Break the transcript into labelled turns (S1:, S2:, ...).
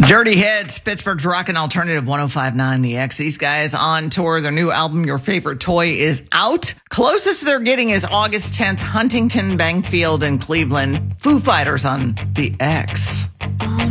S1: Dirty Hits, Pittsburgh's rockin' alternative 105.9 The X. These guys on tour. Their new album, Your Favorite Toy, is out. Closest they're getting is August 10th, Huntington, Bankfield, and Cleveland. Foo Fighters on The X.